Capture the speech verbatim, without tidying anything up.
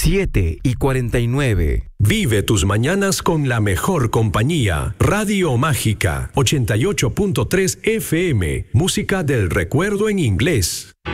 siete y cuarenta y nueve. Vive tus mañanas con la mejor compañía. Radio Mágica, ochenta y ocho punto tres F M. Música del recuerdo en inglés.